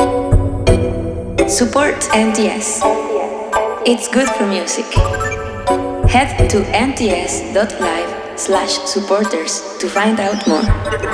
Support NTS. It's good for music. Head to nts.live/supporters to find out more.